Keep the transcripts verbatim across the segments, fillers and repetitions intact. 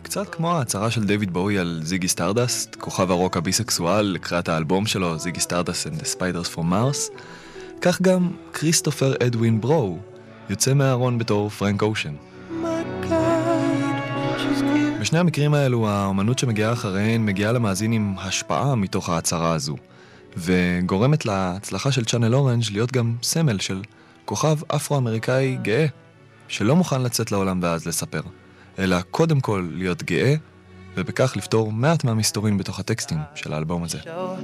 קצת כמו ההצהרה של דיוויד בואי על זיגי סטארדסט, כוכב הרוק הביסקסואל לקראת האלבום שלו, זיגי סטארדסט and the Spiders from Mars, כך גם כריסטופר אדווין ברו יוצא מהארון בתור פרנק אושן. בשני המקרים האלו, האמנות שמגיעה אחריהן מגיעה למאזין עם השפעה מתוך ההצהרה הזו, וגורמת להצלחה של צ'אנל אורנג' להיות גם סמל של כוכב אפרו-אמריקאי גאה, שלא מוכן לצאת לעולם ואז לספר, אלא קודם כל להיות גאה, ובכך לפתור מעט מהמסתורים בתוך הטקסטים של האלבום הזה.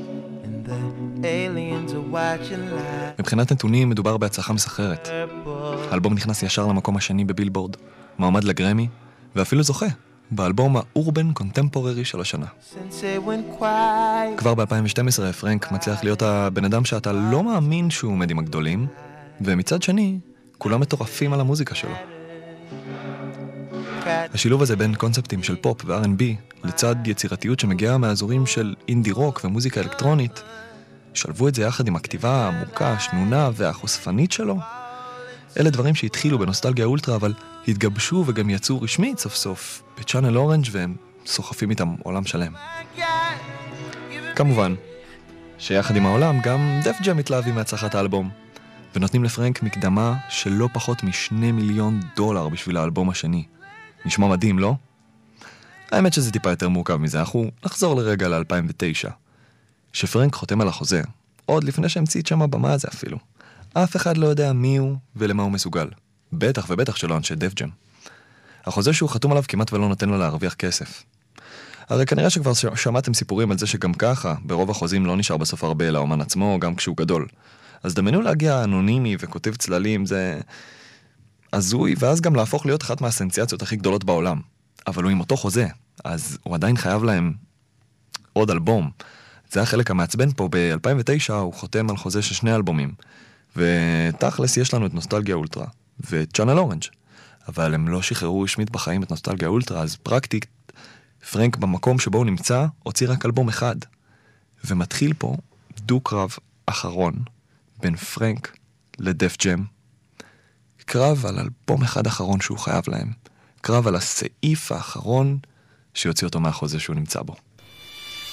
מבחינת נתונים מדובר בהצלחה מסחררת. האלבום נכנס ישר למקום השני בבילבורד, מועמד לגרמי, ואפילו זוכה באלבום האורבן קונטמפוררי של השנה. כבר ב-אלפיים ושתים עשרה פרנק מצליח להיות הבן אדם שאתה לא מאמין שהוא עומד עם הגדולים, ומצד שני, כולם מטורפים על המוזיקה שלו. השילוב הזה בין קונספטים של פופ ו-אר אנד בי לצד יצירתיות שמגיעה מהאזורים של אינדי רוק ומוזיקה אלקטרונית, שלבו את זה יחד עם הכתיבה העמוקה, השנונה והחושפנית שלו. אלה דברים שהתחילו בנוסטלגיה אולטרה, אבל התגבשו וגם יצאו רשמית סוף סוף בצ'אנל אורנג' והם סוחפים איתם עולם שלם. כמובן שיחד עם העולם גם דף ג'ם מתלהבים מהצלחת האלבום, ונותנים לפרנק מקדמה של לא פחות משני מיליון דולר בשביל האלבום השני. נשמע מדהים, לא? האמת שזה טיפה יותר מורכב מזה. אנחנו נחזור לרגע ל-אלפיים ותשע. שפרנק חותם על החוזה, עוד לפני שהמציא את שם הבמה הזה אפילו. אף אחד לא יודע מי הוא ולמה הוא מסוגל. בטח ובטח שלא אנשי דף ג'ם. החוזה שהוא חתום עליו כמעט ולא נותן לו להרוויח כסף. הרי כנראה שכבר שמעתם סיפורים על זה שגם ככה, ברוב החוזים לא נשאר בסוף הרבה לאומן עצמו, גם כשהוא גדול. אז דמיינו להגיע אנונימי וכותב צללים, זה הזוי, ואז גם להפוך להיות אחת מהסנסיאציות הכי גדולות בעולם. אבל הוא עם אותו חוזה, אז הוא עדיין חייב להם עוד אלבום. זה החלק המעצבן פה. ב-אלפיים ותשע הוא חותם על חוזה של שני אלבומים, ותכלס יש לנו את נוסטלגיה אולטרה וצ'אנל אורנג', אבל הם לא שחררו רשמית בחיים את נוסטלגיה אולטרה, אז פרקטית פרנק במקום שבו הוא נמצא הוציא רק אלבום אחד, ומתחיל פה דו קרב אחרון בין פרנק לדף ג'ם. קרב על אלבום אחד אחרון שהוא חייב להם, קרב על הסעיף האחרון שיוציא אותו מהחוזה שהוא נמצא בו.